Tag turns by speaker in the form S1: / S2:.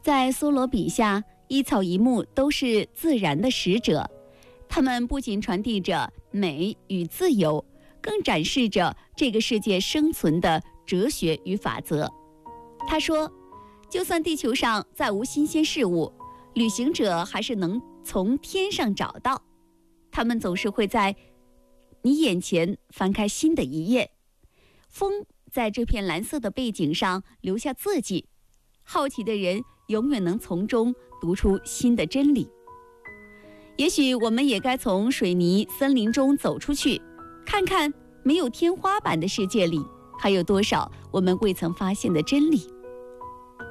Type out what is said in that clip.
S1: 在梭罗笔下，一草一木都是自然的使者，它们不仅传递着美与自由，更展示着这个世界生存的哲学与法则。他说，就算地球上再无新鲜事物，旅行者还是能从天上找到，他们总是会在你眼前翻开新的一页。风在这片蓝色的背景上留下字迹，好奇的人永远能从中读出新的真理。也许我们也该从水泥森林中走出去，看看没有天花板的世界里还有多少我们未曾发现的真理。